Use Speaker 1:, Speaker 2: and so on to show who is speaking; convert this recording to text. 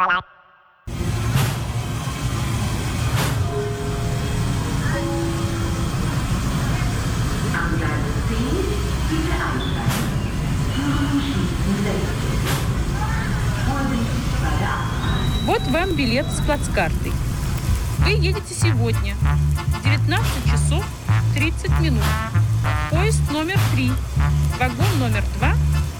Speaker 1: Вот вам билет с плацкартой. Вы едете сегодня в 19 часов 30 минут. Поезд номер 3, вагон номер 2